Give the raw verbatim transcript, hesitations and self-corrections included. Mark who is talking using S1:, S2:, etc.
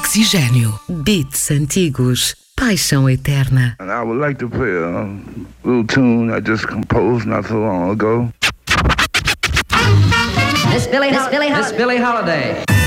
S1: Oxigênio. Beats antigos. Paixão eterna.
S2: And I would like to play a little tune I just composed not so long ago.
S3: Miss Billie, Miss Billie, Miss Billie Holiday.